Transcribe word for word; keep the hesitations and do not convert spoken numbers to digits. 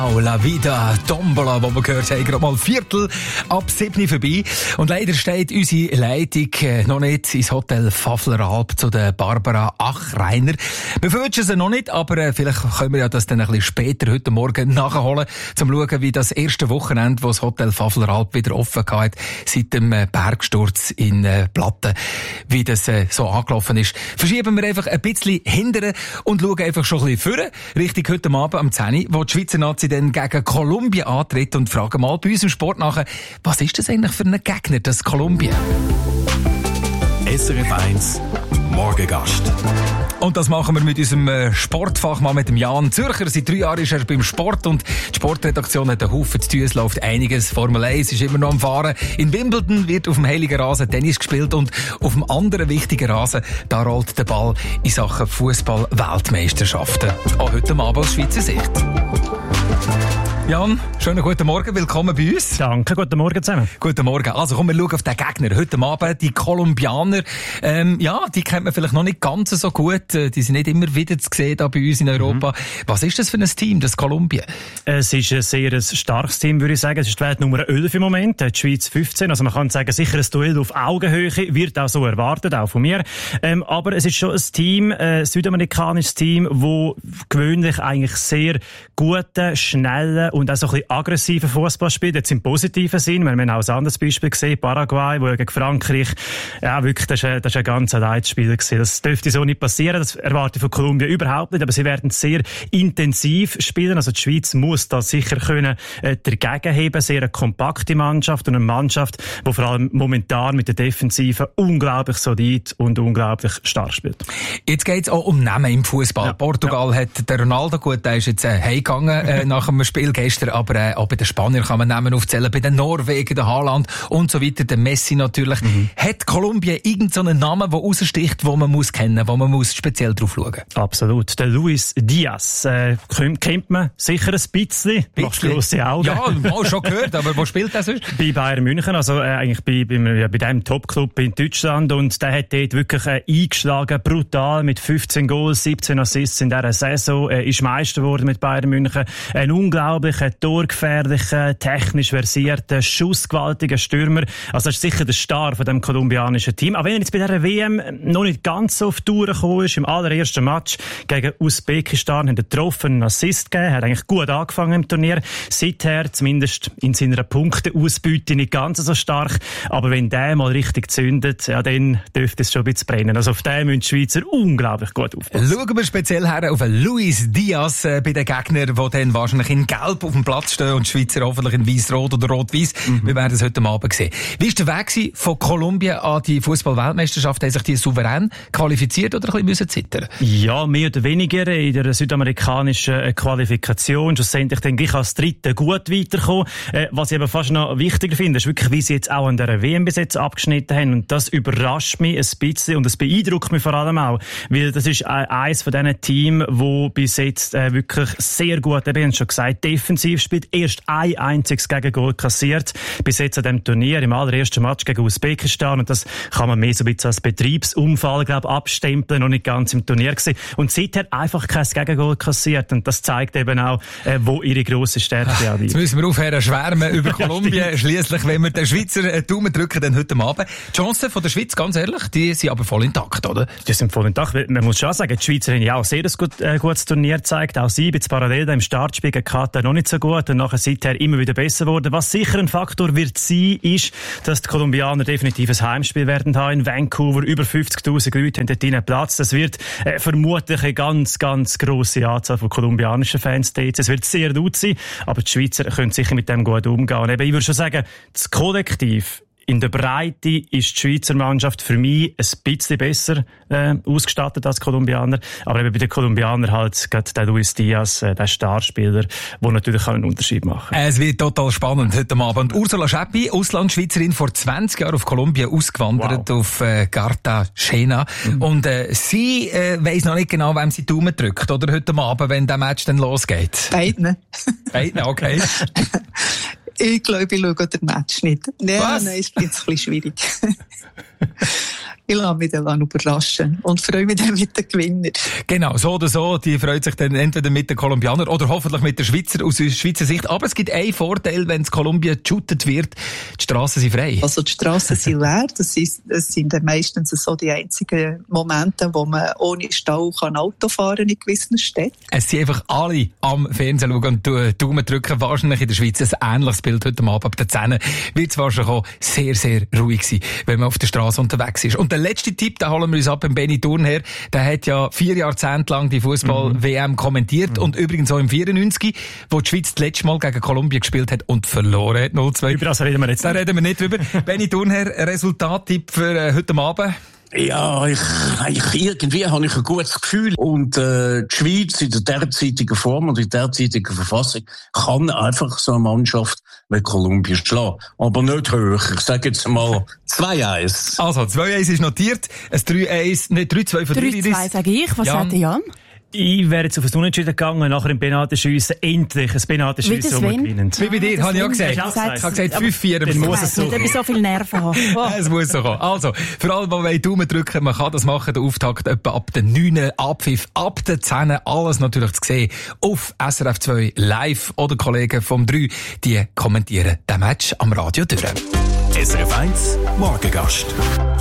La Vida Tombola, wo wir gehört haben, gerade mal Viertel ab sieben vorbei. Und leider steht unsere Leitung äh, noch nicht ins Hotel Pfaffleralp zu der Barbara Achreiner. Wir wünschen sie noch nicht, aber äh, vielleicht können wir ja das dann ein bisschen später heute Morgen nachholen, zum schauen, wie das erste Wochenende, wo das Hotel Pfaffleralp wieder offen hat, seit dem äh, Bergsturz in äh, Platten, wie das äh, so angelaufen ist. Verschieben wir einfach ein bisschen hinterher und schauen einfach schon ein bisschen vorne, richtig heute Abend am zehn Uhr, wo die Schweizer Nazi dann gegen Kolumbien antritt, und fragen mal bei uns im Sport nachher, was ist das eigentlich für ein Gegner, das Kolumbien? S R F eins Morgengast. Und das machen wir mit unserem Sportfachmann, mit dem Jan Zürcher. Seit drei Jahren ist er beim Sport und die Sportredaktion hat einen Haufen zu tun. Es läuft einiges. Formel eins ist immer noch am Fahren. In Wimbledon wird auf dem heiligen Rasen Tennis gespielt und auf dem anderen wichtigen Rasen, da rollt der Ball in Sachen Fußball-Weltmeisterschaften. Auch heute Abend aus Schweizer Sicht. Jan, schönen guten Morgen, willkommen bei uns. Danke, guten Morgen zusammen. Guten Morgen. Also kommen wir schauen auf den Gegner. Heute Abend die Kolumbianer. Ähm, ja, die kennt man vielleicht noch nicht ganz so gut. Die sind nicht immer wieder zu sehen da bei uns in Europa. Mhm. Was ist das für ein Team, das Kolumbien? Es ist ein sehr starkes Team, würde ich sagen. Es ist die Weltnummer elf im Moment, die Schweiz fünfzehn. Also man kann sagen, sicher ein Duell auf Augenhöhe, wird auch so erwartet, auch von mir. Ähm, aber es ist schon ein Team, ein südamerikanisches Team, das gewöhnlich eigentlich sehr guten, schnellen und auch so ein bisschen aggressiven Fußball spielt. Jetzt im positiven Sinn. Wir haben auch ein anderes Beispiel gesehen, Paraguay, wo gegen Frankreich, ja wirklich, das ist ein, das ist ein ganz leichtes Spiel gewesen. Das dürfte so nicht passieren. Das erwarte ich von Kolumbien überhaupt nicht. Aber sie werden sehr intensiv spielen. Also die Schweiz muss da sicher können äh, dagegen heben. Sehr eine kompakte Mannschaft und eine Mannschaft, die vor allem momentan mit der Defensive unglaublich solid und unglaublich stark spielt. Jetzt geht es auch um Namen im Fußball. Ja. Portugal ja. hat der Ronaldo, gut, der ist jetzt äh, heimgegangen äh, nach dem Spiel gestern, aber äh, auch bei den Spaniern kann man Namen aufzählen, bei den Norwegen, der Haaland und so weiter, der Messi natürlich. Mhm. Hat Kolumbien irgendeinen so Namen, der raussticht, den man muss kennen, wo man muss speziell drauf schauen? Absolut. Der Luis Diaz äh, kennt man sicher ein bisschen. Macht grosse Augen. Ja, mal schon gehört, aber wo spielt er sonst? Bei Bayern München, also äh, eigentlich bei, bei, ja, bei dem Top-Club in Deutschland, und der hat dort wirklich äh, eingeschlagen, brutal, mit fünfzehn Goals, siebzehn Assists in dieser Saison, äh, ist Meister geworden mit Bayern München. Ein unglaublicher, torgefährlicher, technisch versierter, schussgewaltiger Stürmer. Also das ist sicher der Star von dem kolumbianischen Team. Aber wenn er jetzt bei dieser W M noch nicht ganz so auf die Tour gekommen ist, im allerersten Match gegen Usbekistan hat er getroffen, einen Assist gegeben, hat eigentlich gut angefangen im Turnier. Seither, zumindest in seiner Punkteausbeute, nicht ganz so stark. Aber wenn der mal richtig zündet, ja, dann dürfte es schon ein bisschen brennen. Also auf den müssen die Schweizer unglaublich gut aufpassen. Schauen wir speziell her auf Luis Diaz äh, bei den Gegnern, die dann wahrscheinlich in Gelb auf dem Platz stehen und die Schweizer hoffentlich in Weiß-Rot oder Rot-Weiß. Mhm. Wir werden es heute Abend sehen. Wie ist der Weg von Kolumbien an die Fußball-Weltmeisterschaft? Haben sich die souverän qualifiziert oder ein bisschen zittern? Ja, mehr oder weniger in der südamerikanischen Qualifikation. Schlussendlich denke ich, als Dritte gut weiterkommen. Äh, was ich aber fast noch wichtiger finde, ist wirklich, wie sie jetzt auch an der W M bis jetzt abgeschnitten haben. Und das überrascht mich ein bisschen und es beeindruckt mich vor allem auch. Weil das ist eines von diesen Teams, wo bis jetzt äh, wirklich sehr gut, ich habe schon gesagt, defensiv spielt, erst ein einziges Gegengol kassiert. Bis jetzt an diesem Turnier, im allerersten Match gegen Usbekistan. Und das kann man mehr so ein bisschen als Betriebsunfall, glaube ich, abstempeln, noch nicht ganz im Turnier gewesen. Und seither einfach kein Gegengol kassiert. Und das zeigt eben auch, äh, wo ihre grosse Stärke Ach, liegt. Jetzt müssen wir aufhören schwärmen über Kolumbien. Schliesslich, wenn wir den Schweizer Daumen drücken, dann heute Abend. Die Chancen von der Schweiz, ganz ehrlich, die sind aber voll intakt, oder? Die sind voll intakt. Man muss schon sagen, die Schweizer haben ja auch sehr ein gut, äh, gutes Turnier gezeigt. Auch sie, jetzt parallel im Startspiel gegen Katar noch nicht so gut und nachher seither immer wieder besser geworden. Was sicher ein Faktor wird sein, ist, dass die Kolumbianer definitiv ein Heimspiel werden haben in Vancouver. Über fünfzigtausend Leute haben dort drinnen Platz. Das wird äh, vermutlich eine ganz, ganz grosse Anzahl von kolumbianischen Fans dort. Es wird sehr laut sein, aber die Schweizer können sicher mit dem gut umgehen. Und eben, ich würde schon sagen, das Kollektiv in der Breite ist die Schweizer Mannschaft für mich ein bisschen besser äh, ausgestattet als die Kolumbianer. Aber eben bei den Kolumbianern halt gerade der Luis Diaz, äh, der Starspieler, der natürlich einen Unterschied machen kann. Es wird total spannend heute Abend. Ursula Schäppi, Auslandschweizerin, vor zwanzig Jahren auf Kolumbien ausgewandert, wow. auf äh, Cartagena. Mhm. Und äh, sie äh, weiss noch nicht genau, wem sie die Daumen drückt, oder heute Abend, wenn der Match dann losgeht. Beiden. Beiden, okay. Ich glaube, ich schaue den Match nicht. Nein, Was? nein, es ist ein bisschen schwierig. ich lasse mich dann überraschen und freue mich dann mit den Gewinnern. Genau, so oder so, die freut sich dann entweder mit den Kolumbianern oder hoffentlich mit den Schweizer aus Schweizer Sicht. Aber es gibt einen Vorteil, wenn es Kolumbien geshootet wird, die Strassen sind frei. Also die Strassen sind leer, das, ist, das sind dann meistens so die einzigen Momente, wo man ohne Stau kann Auto fahren in gewissen Städten. Es sind einfach alle am Fernsehen schauen und Daumen drücken. Wahrscheinlich in der Schweiz ein ähnliches Bild heute Abend ab der zehn wird es wahrscheinlich auch sehr, sehr ruhig sein, wenn man auf der Straße unterwegs ist. Und der letzte Tipp, den holen wir uns ab beim Benny Thurnherr. Der hat ja vier Jahrzehnte lang die Fußball-W M kommentiert mhm. und übrigens auch im vierundneunzig, wo die Schweiz das letzte Mal gegen Kolumbien gespielt hat und verloren hat, null zwei. Über das reden wir jetzt. Da reden wir nicht drüber. Benny Thurnherr, Resultattipp für äh, heute Abend? Ja, ich, ich, irgendwie habe ich ein gutes Gefühl. Und äh, die Schweiz in der derzeitigen Form und in der derzeitigen Verfassung kann einfach so eine Mannschaft wie Kolumbien schlagen. Aber nicht höher. Ich sage jetzt mal zwei eins. Also, zwei eins ist notiert. Ein drei eins, nicht drei zwei für drei zwei sage ich. Was sagt Jan? Ich wäre jetzt auf das Unentschieden gegangen, nachher im Penaltyschiessen endlich ein Penaltyschiessen, wo wir gewinnen. Wie bei dir, habe ich auch gesagt. Ich habe gesagt fünf vier. Dann muss es so kommen. Ich so viel Nerven haben. Oh. Es muss so kommen. Also, für alle, die Daumen drücken, man kann das machen. Der Auftakt etwa ab der neun, Abpfiff ab der zehn. Alles natürlich zu sehen auf S R F zwei live oder Kollegen vom drei, die kommentieren den Match am Radio durch. S R F eins Morgengast.